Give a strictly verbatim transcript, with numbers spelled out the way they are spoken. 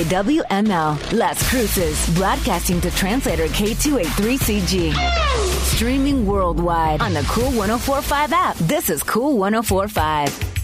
W M L, Las Cruces, broadcasting to translator K two eighty-three C G. Streaming worldwide on the Cool one oh four point five app. This is Cool one oh four point five.